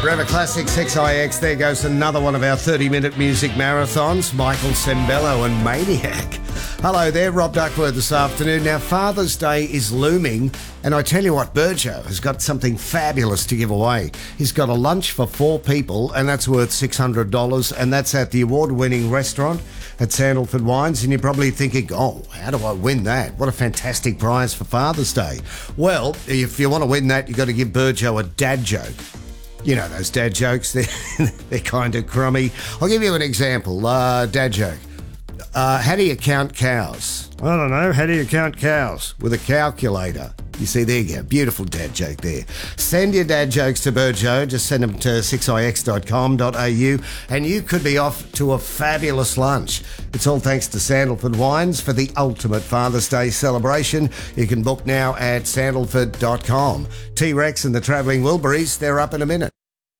Forever Classic 6IX. There goes another one of our 30-minute music marathons. Michael Sembello and Maniac. Hello there, Rob Duckworth this afternoon. Now, Father's Day is looming, and I tell you what, Burjo has got something fabulous to give away. He's got a lunch for 4 people, and that's worth $600, and that's at the award-winning restaurant at Sandalford Wines, and you're probably thinking, oh, how do I win that? What a fantastic prize for Father's Day. Well, if you want to win that, you've got to give Burjo a dad joke. You know those dad jokes, they're kind of crummy. I'll give you an example, dad joke. How do you count cows? I don't know, how do you count cows? With a calculator. You see, there you go, beautiful dad joke there. Send your dad jokes to Burjo, just send them to 6ix.com.au and you could be off to a fabulous lunch. It's all thanks to Sandalford Wines for the ultimate Father's Day celebration. You can book now at sandalford.com. T-Rex and the Travelling Wilburys, they're up in a minute.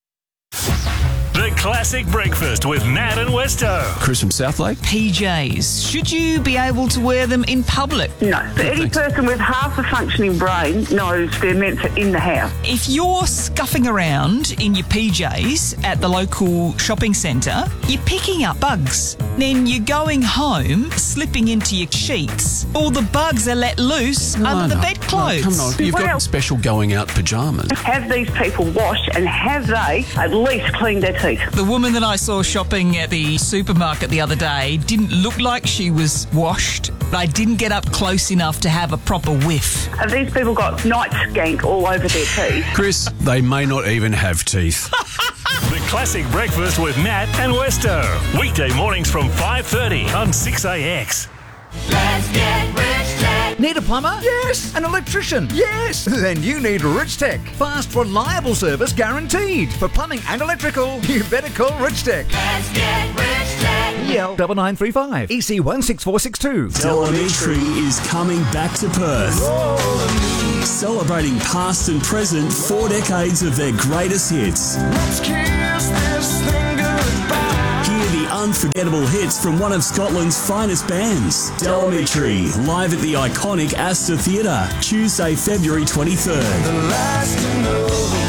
The Classic Breakfast with Nat and Westo. Chris from Southlake. PJs. Should you be able to wear them in public? No. But any person with half a functioning brain knows they're meant for in the house. If you're scuffing around in your PJs at the local shopping centre, you're picking up bugs. Then you're going home, slipping into your sheets. All the bugs are let loose under the bedclothes. Come on, you've got special going out pyjamas. Have these people washed and have they at least cleaned their teeth? The woman that I saw shopping at the supermarket the other day didn't look like she was washed, but I didn't get up close enough to have a proper whiff. Have these people got night skank all over their teeth? Chris, they may not even have teeth. The Classic Breakfast with Nat and Westo. Weekday mornings from 5:30 on 6AX. Let's get Rich Tech. Need a plumber? Yes. An electrician? Yes. Then you need Rich Tech. Fast, reliable service guaranteed. For plumbing and electrical, you better call Rich Tech. Let's get Rich Tech. EL 9935 EC 16462. Telemetry is coming back to Perth. Celebrating past and present 4 decades of their greatest hits. Let's kiss this thing goodbye. Hear the unforgettable hits from one of Scotland's finest bands. Telemetry, live at the iconic Astor Theatre, Tuesday, February 23rd. The last to know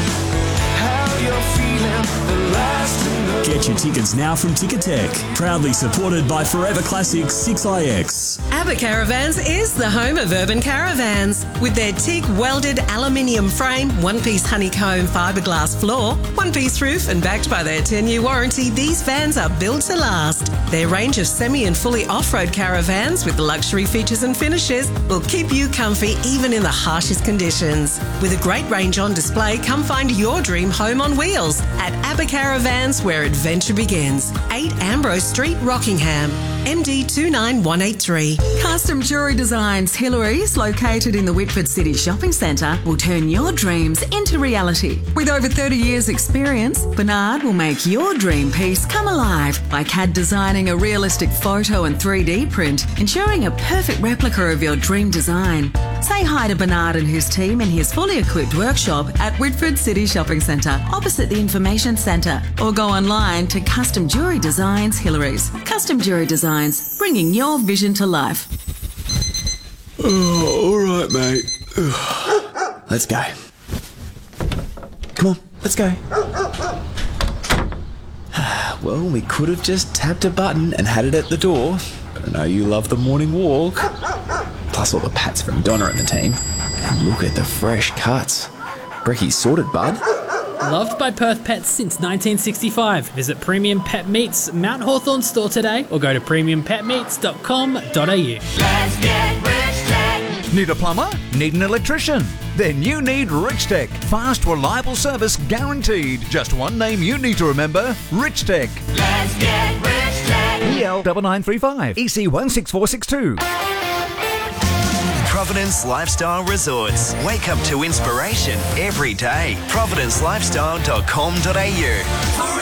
how you're feeling. The last to know. Get your tickets now from Ticketek. Proudly supported by Forever Classic 6IX. Abbott Caravans is the home of urban caravans. With their TIG welded aluminium frame, one-piece honeycomb fiberglass floor, one-piece roof and backed by their 10-year warranty, these vans are built to last. Their range of semi and fully off-road caravans with luxury features and finishes will keep you comfy even in the harshest conditions. With a great range on display, come find your dream home on wheels at Abbott Caravans, where adventure begins. 8 Ambrose Street, Rockingham. MD 29183. Custom Jewellery Designs Hillary's, located in the Whitford City Shopping Centre, will turn your dreams into reality. With over 30 years' experience, Bernard will make your dream piece come alive by CAD designing a realistic photo and 3D print, ensuring a perfect replica of your dream design. Say hi to Bernard and his team in his fully equipped workshop at Whitford City Shopping Centre, opposite the Information Centre, or go online to Custom Jewellery Designs Hillary's. Custom Jewellery Designs, bringing your vision to life. Oh, all right, mate. Let's go. Come on, let's go. Well, we could have just tapped a button and had it at the door. But I know you love the morning walk. Plus all the pats from Donna and the team. And look at the fresh cuts. Brecky's sorted, bud. Loved by Perth Pets since 1965. Visit Premium Pet Meats Mount Hawthorn store today or go to premiumpetmeats.com.au. Let's get Rich Tech. Need a plumber? Need an electrician? Then you need Rich Tech. Fast, reliable service guaranteed. Just one name you need to remember, Rich Tech. Let's get Rich Tech. EL 9935 EC 16462. Providence Lifestyle Resorts. Wake up to inspiration every day. providencelifestyle.com.au.